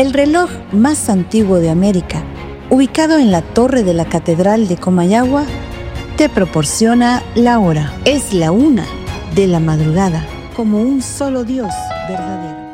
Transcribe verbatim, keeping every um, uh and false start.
El reloj más antiguo de América, ubicado en la torre de la Catedral de Comayagua, te proporciona la hora. Es la una de la madrugada, como un solo Dios verdadero.